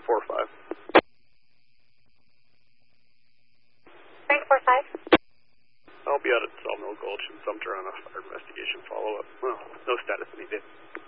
4-5. Frank 4-5. I'll be out at Sawmill Gulch and Sumter on a fire investigation follow-up. Well, no status any day.